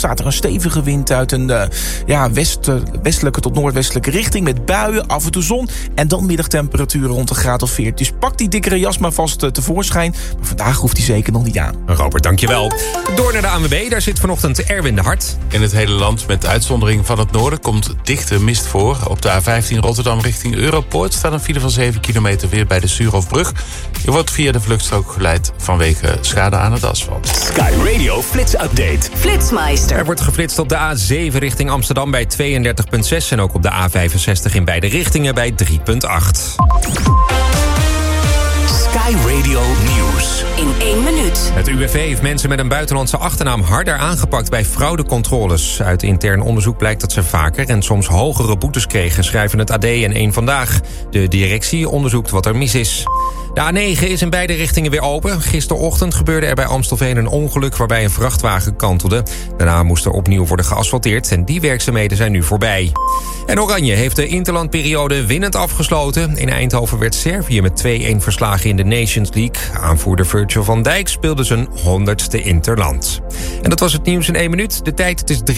staat er een stevige wind uit een westelijke tot noordwestelijke richting met buien, af en toe zon en dan middagtemperaturen rond een graad of 14. Dus pak die dikkere jas maar vast tevoorschijn. Maar vandaag hoeft hij zeker nog niet aan. Robert, dankjewel. Door naar de ANWB, daar zit vanochtend Erwin de Hart. In het hele land, met uitzondering van het noorden, komt dichte mist voor. Op de A15 Rotterdam richting Europoort staat een file van 7 kilometer weer bij de Suurhofbrug. Je wordt via de vluchtstrook geleid vanwege schade aan het asfalt. Sky Radio Flits Update. Flitsmeister. Er wordt geflitst op de A7 richting Amsterdam bij 32,6... en ook op de A65 in beide richtingen bij 3,8. Sky Radio Nieuws. In 1 minuut. Het UWV heeft mensen met een buitenlandse achternaam harder aangepakt bij fraudecontroles. Uit intern onderzoek blijkt dat ze vaker en soms hogere boetes kregen, schrijven het AD en 1 Vandaag. De directie onderzoekt wat er mis is. De A9 is in beide richtingen weer open. Gisterochtend gebeurde er bij Amstelveen een ongeluk waarbij een vrachtwagen kantelde. Daarna moest er opnieuw worden geasfalteerd en die werkzaamheden zijn nu voorbij. En Oranje heeft de interlandperiode winnend afgesloten. In Eindhoven werd Servië met 2-1 verslagen in de Nations League. Aanvoerder Virgil van Dijk speelde zijn 100ste interland. En dat was het nieuws in 1 minuut. De tijd, het is